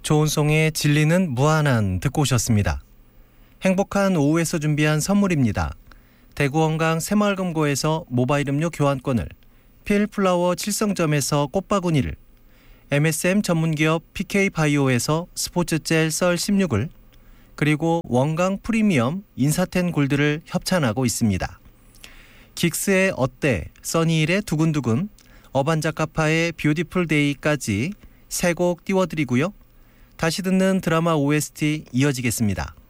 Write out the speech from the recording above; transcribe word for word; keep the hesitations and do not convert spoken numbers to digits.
조은송의 진리는 무한한 듣고 오셨습니다. 행복한 오후에서 준비한 선물입니다. 대구원강 새마을금고에서 모바일 음료 교환권을, 필플라워 칠성점에서 꽃바구니를, 엠에스엠 전문기업 피케이바이오에서 스포츠젤 썰 십육을, 그리고 원강 프리미엄 인사텐 골드를 협찬하고 있습니다. 긱스의 어때, 써니힐의 두근두근, 어반자카파의 뷰티풀 데이까지 세 곡 띄워드리고요. 다시 듣는 드라마 오에스티 이어지겠습니다.